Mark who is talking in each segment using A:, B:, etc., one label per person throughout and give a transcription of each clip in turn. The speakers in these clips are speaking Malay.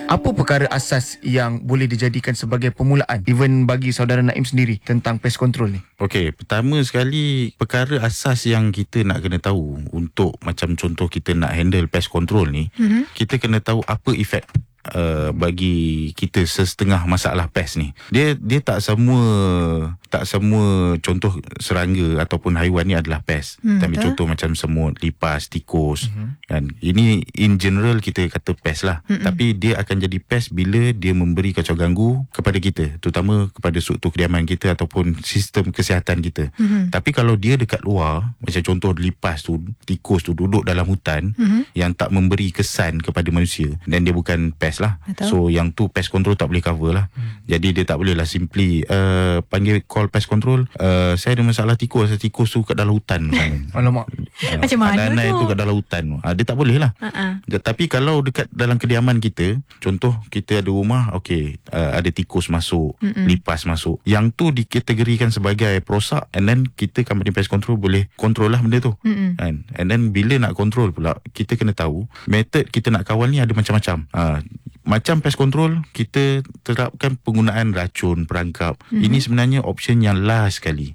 A: Apa perkara asas yang boleh dijadikan sebagai permulaan even bagi saudara Naim sendiri tentang pest control ni?
B: Okey, pertama sekali perkara asas yang kita nak kena tahu untuk macam contoh kita nak handle pest control ni, kita kena tahu apa efek bagi kita sesetengah masalah pest ni. Dia tak semua contoh serangga ataupun haiwan ni adalah pest. Tapi contoh macam semut, lipas, tikus kan. Ini in general kita kata pest lah. Tapi dia akan jadi pest bila dia memberi kacau ganggu kepada kita, terutama kepada struktur kediaman kita ataupun sistem kesihatan kita. Tapi kalau dia dekat luar, macam contoh lipas tu, tikus tu duduk dalam hutan yang tak memberi kesan kepada manusia, dan dia bukan pest lah. So yang tu pest control tak boleh cover lah. Jadi dia tak boleh lah simply panggil call pest control, saya ada masalah tikus tu kat dalam hutan.
A: Alamak.
C: Macam mana
B: tu kat dalah hutan. Dia tak boleh lah. Tapi kalau dekat dalam kediaman kita, contoh kita ada rumah, okey, ada tikus masuk, lipas masuk, yang tu dikategorikan sebagai perosak, and then kita company pest control boleh control lah benda tu. And then bila nak control pula, kita kena tahu method kita nak kawal ni ada macam-macam. Macam pest control, kita terapkan penggunaan racun, perangkap. Ini sebenarnya option yang last sekali.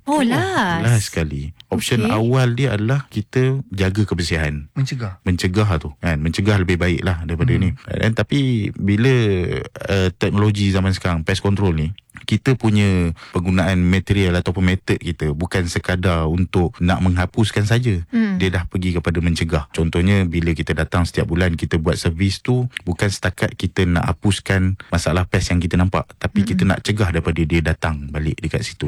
B: Last sekali. Option awal dia adalah kita jaga kebersihan. Mencegah tu kan. Mencegah lebih baik lah daripada ni. Dan tapi bila teknologi zaman sekarang, pest control ni, kita punya penggunaan material ataupun method kita bukan sekadar untuk nak menghapuskan saja. Dia dah pergi kepada mencegah. Contohnya bila kita datang setiap bulan, kita buat servis tu bukan setakat kita nak hapuskan masalah pest yang kita nampak, tapi kita nak cegah daripada dia datang balik dekat situ.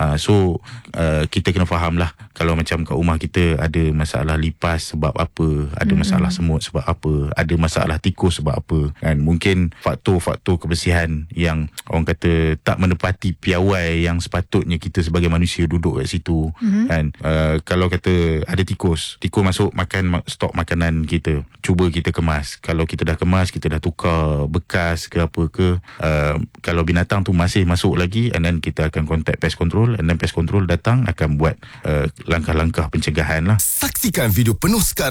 B: So kita kena faham lah, kalau macam kat rumah kita ada masalah lipas sebab apa, ada masalah semut sebab apa, ada masalah tikus sebab apa kan. Mungkin faktor-faktor kebersihan yang orang kata tak menepati piawai yang sepatutnya kita sebagai manusia duduk kat situ kan. Kalau kata ada tikus masuk makan stok makanan kita, cuba kita kemas. Kalau kita dah kemas, kita dah tukar bekas ke apa ke, kalau binatang tu masih masuk lagi, and then kita akan contact pest control, and then pest control datang akan buat langkah-langkah pencegahan lah.
D: Saksikan video penuh sekarang